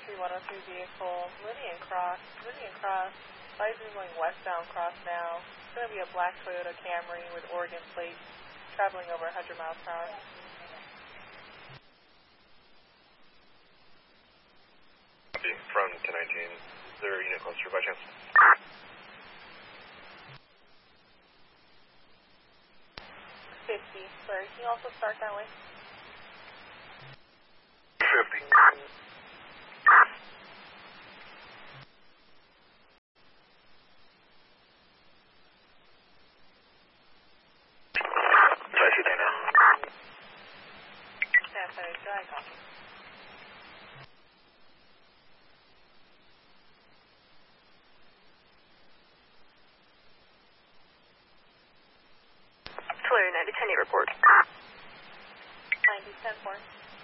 103 vehicle, Meridian Cross, lights are going westbound cross now. It's going to be a black Toyota Camry with Oregon plates, traveling over 100 miles per hour. From 1019, is there a unit closer by chance? 50, sorry, can you also start that way? 50. Taxi there now. San Jose, dry copy. Tulare 9010 report. 90, 10-4.